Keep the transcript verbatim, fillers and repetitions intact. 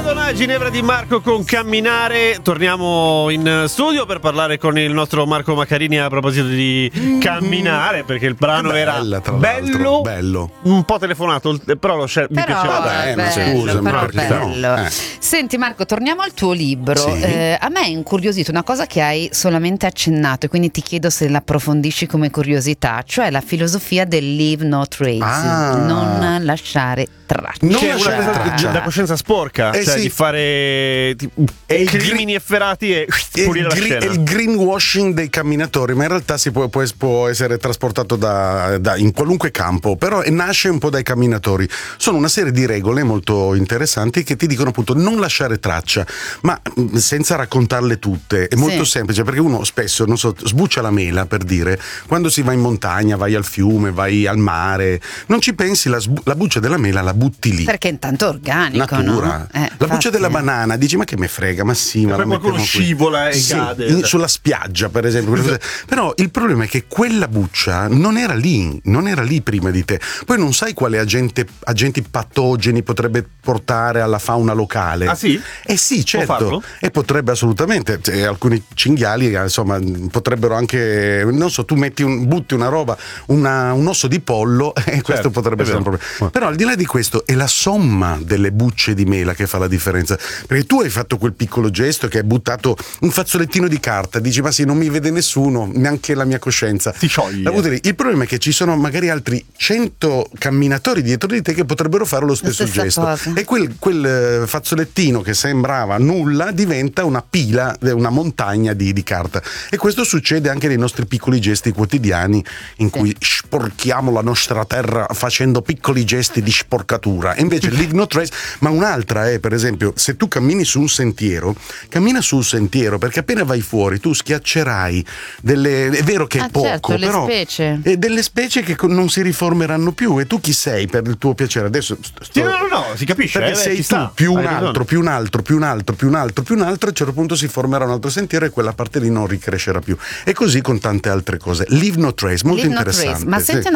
Madonna, Ginevra Di Marco con Camminare. Torniamo in studio per parlare con il nostro Marco Maccarini a proposito di camminare, perché il brano bella, era tra bello, bello, un po' telefonato, però lo scel- mi Però piaceva. Vabbè, ma bello, scusa, però ma perché bello. no? Eh. Senti Marco, torniamo al tuo libro. Sì. Eh, a me è incuriosito una cosa che hai solamente accennato, e quindi ti chiedo se l'approfondisci come curiosità, cioè la filosofia del leave no trace, Ah. non lasciare traccia. Non Che è lasciare una cosa traccia. da coscienza sporca, Eh cioè sì. di fare tipo, È il crimini efferati e È il, pulire la gre- scena. è il greenwashing dei camminatori, ma in realtà si può, può, può essere trasportato da, da- in qualunque campo, però nasce un po' dai camminatori. Sono una serie di regole molto interessanti che ti dicono appunto non lasciare traccia, ma mh, senza raccontarle tutte. È molto Sì. semplice, perché uno spesso, non so, sbuccia la mela, per dire, quando si va in montagna, vai al fiume, vai al mare, non ci pensi, la, sbu- la buccia della mela la butti lì. Perché intanto è organico, Natura. no? Eh, la buccia infatti. della banana, dici ma che me frega, ma sì, ma poi la qualcuno mettiamo qui. scivola e Sì, cade. in- sulla spiaggia per esempio. quelle cose. Però il problema è che quella buccia non era lì, non era lì prima di te. Poi non sai quale agente, agenti patogeni potrebbe portare alla fauna locale. Ah sì? Eh sì, Può certo. farlo? E potrebbe assolutamente. Cioè, alcuni cinghiali, eh, insomma, potrebbero anche, non so, tu metti un, butti una roba, una- un osso di pollo, e questo Certo, potrebbe è essere un vero. problema. Però al di là di questo è la somma delle bucce di mela che fa la differenza, perché tu hai fatto quel piccolo gesto che hai buttato un fazzolettino di carta, dici ma sì, non mi vede nessuno, neanche la mia coscienza, Si scioglie. La butti lì. Il problema è che ci sono magari altri cento camminatori dietro di te che potrebbero fare lo stesso stessa gesto, cosa. e quel, quel eh, fazzolettino che sembrava nulla diventa una pila, eh, una montagna di, di carta. E questo succede anche nei nostri piccoli gesti quotidiani, in cui sporchiamo la nostra terra facendo piccoli gesti di sporcatura. E invece leave no trace. Ma un'altra è, per esempio, se tu cammini su un sentiero, cammina sul sentiero, perché appena vai fuori tu schiaccerai delle, è vero che è Ah, poco, certo, le però specie. e delle specie che co- non si riformeranno più. E tu chi sei per il tuo piacere? Adesso sto- Sì, no, no, no, si capisce. perché eh, sei ci tu sta. più un Hai ragione. altro, più un altro, più un altro, più un altro, più un altro, a un certo punto si formerà un altro sentiero e quella parte lì non ricrescerà più. E così con tante altre cose. Leave no trace, molto Leave no interessante. trace. Ma sì. senti